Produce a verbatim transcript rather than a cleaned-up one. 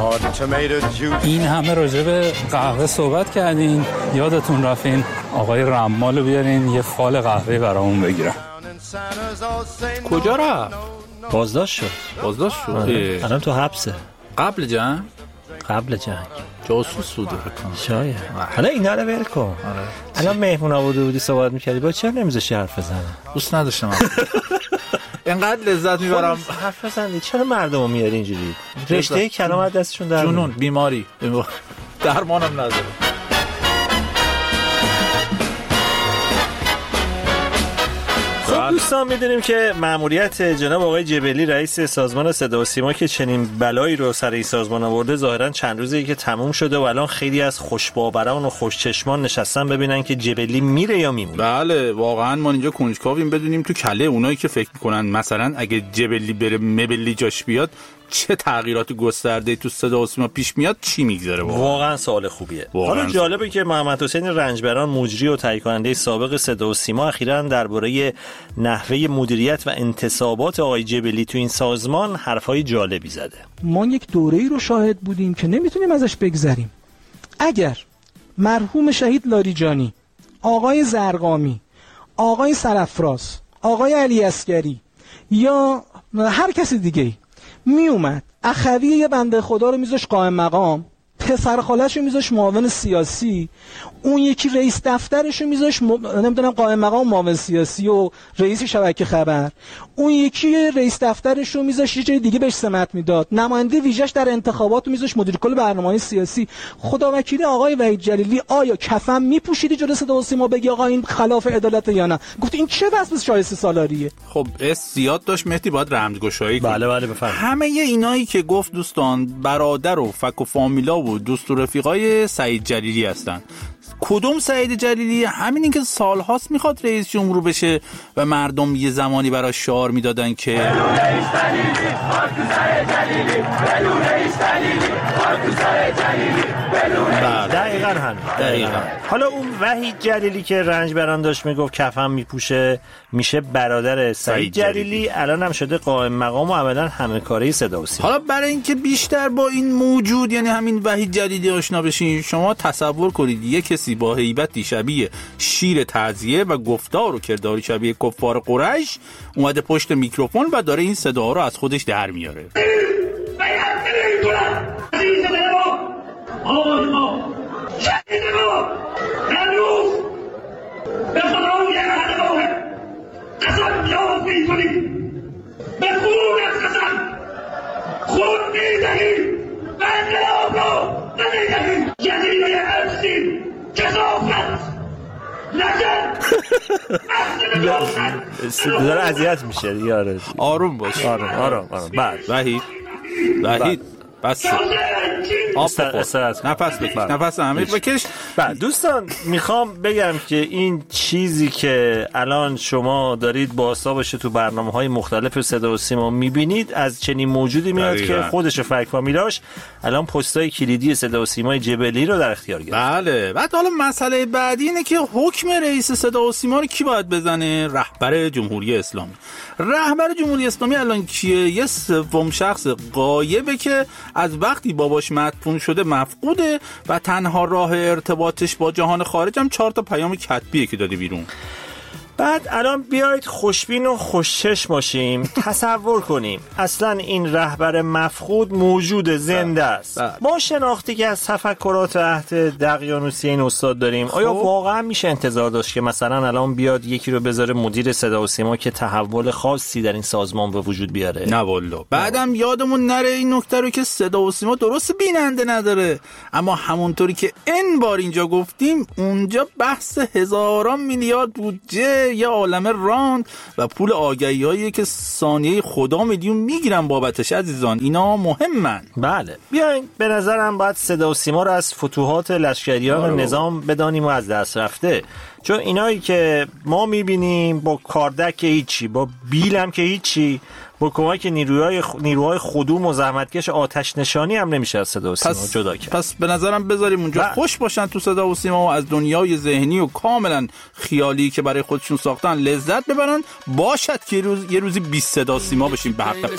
این همه راجع به قهوه صحبت کردین، یادتون رفتین آقای رمالو بیارین یه فال قهوه برامون بگیرن. کجا رفت؟ بازداشت شد. بازداشت شد؟ الان تو حبسه. قبل جنگ؟ قبل جنگ جاسوس بوده بکنم شاید. حالا اینا رو ول کن. الان مهمون آورده بودی صحبت میکردی، با چرا نمیذاشی حرف بزنم؟ دوست نداشتم اینقدر لذت میبرم حرف بزنی. چرا مردمو میاری اینجوری؟ رشته کلام از دستشون در جنون بیماری درمانم نداره. خب دوستان میدونیم که مأموریت جناب آقای جبلی رئیس سازمان صدا و سیما که چنین بلایی رو سر این سازمان آورده ظاهرا چند روزی که تموم شده و الان خیلی از خوشباوران و خوشچشمان نشستن ببینن که جبلی میره یا میمونه. بله واقعا ما اینجا کنجکاویم بدونیم تو کله اونایی که فکر میکنن مثلا اگه جبلی بره مبلی جاش بیاد چه تغییرات گسترده تو صدا و سیما پیش میاد، چی میگذره. واقعا, واقعا سوال خوبیه. واقعا حالا جالبه که محمد حسین رنجبران مجری و تهیه کننده سابق صدا و سیما اخیراً درباره نحوه مدیریت و انتصابات آقای جبلی تو این سازمان حرفای جالبی زده. ما یک دوره‌ای رو شاهد بودیم که نمیتونیم ازش بگذریم. اگر مرحوم شهید لاریجانی، آقای زرقامی، آقای سرافراز، آقای علی عسگری یا هر کسی دیگه می اومد اخوی یه بنده خدا رو میذاش قائم مقام، پسر خالش رو میذاش معاون سیاسی، اون یکی رئیس دفترش رو میذاش م... نمیدونم قائم مقام معاون سیاسی و رئیس شبکه خبر، اون یکی رئیس دفترش رو میذاش یه جای دیگه بهش سمت میداد، نماینده ویژش در انتخابات رو میذاش مدیر کل برنامه‌های سیاسی. خداوکیلی آقای وحید جلیلی آیا کفن میپوشیدی جلوی صدا و سیما بگی آقا این خلاف عدالت یا نه؟ گفت این چه وصف شایسته سالاریه. خب اس زیاد داشت مهدی، باید رمزگشایی کنه. بله بله بفرمایید. همه اینایی که گفت دوستان برادر و فک و فامیلا و دوست و رفیقای سعید جلیلی هستن. کدوم سعید جلیلی؟ همینی که سالهاست میخواد رئیس جمهور بشه و مردم یه زمانی براش شعار میدادن که رئیس جلیلی خاک سر جلیلی، بلو رئیس جلیلی خاک سر جلیلی، بلو رئیس. دقیقاً همین. دقیقاً. حالا اون وحید جلیلی که رنجبران داشت میگفت کفن میپوشه میشه برادر سعید جلیلی، الان هم شده قائم مقام و ابدا همه کاری صدا و سیما. حالا برای اینکه بیشتر با این موجود یعنی همین وحید جلیلی آشنا بشین، شما تصور کنید یک کسی با هیبتی شبیه شیر تعزیه و گفتار و کرداری شبیه کفار قریش اومده پشت میکروفون و داره این صدا رو از خودش در میاره. داره اذیت میشه یاره. آروم باش. آروم آروم آروم. بعد وحید وحید بس استراحت نفس بکش نفس عمیق بکش. بعد دوستان میخوام بگم که این چیزی که الان شما دارید با حسابش تو برنامه‌های مختلف صدا و سیما میبینید از چنین موجودی میاد که خودش و فک فامیلاش الان پستای کلیدی صدا و سیمای جبلی رو در اختیار گرفت. بله. بعد حالا مسئله بعدی اینه که حکم رئیس صدا و سیما رو کی باید بزنه؟ رهبر جمهوری اسلامی. رهبر جمهوری اسلامی الان کیه؟ یه سوم شخص غایبه که از وقتی باباش مدفون شده مفقوده و تنها راه ارتباطش با جهان خارج هم چهار تا پیام کتبیه که داده بیرون. بعد الان بیایید خوشبین و خوشچشم باشیم. تصور کنیم اصلا این رهبر مفقود موجود زنده است. ما شناختی که از تفکرات عهد دقیانوسی این استاد داریم، آیا واقعا میشه انتظار داشت که مثلا الان بیاد یکی رو بذاره مدیر صدا و سیما که تحول خاصی در این سازمان به وجود بیاره؟ نه والله. بعدم یادمون نره این نکته رو که صدا و سیما درست بیننده نداره، اما همونطوری که این بار اینجا گفتیم اونجا بحث هزاران میلیارد بودجه یه عالمه راند و پول آگهی‌هایی که ثانیه خدا میلیون میگیرن بابتش. عزیزان اینا مهمن. بله بیاین به نظرم باید صدا و سیما رو از فتوحات لشکریان نظام بدانیم و از دست رفته، چون اینایی که ما میبینیم با کاردک که هیچی، با بیل هم که هیچی، با کمک نیروهای خ... نیروهای خدوم و زحمتکش آتش نشانی هم نمیشه از صدا و سیما پس... جدا کرد. پس به نظرم بذاریم اونجا و... خوش باشن تو صدا و سیما و از دنیای ذهنی و کاملا خیالی که برای خودشون ساختن لذت ببرن. باشد که روز... یه روزی بیست صدا و سیما بشیم به حق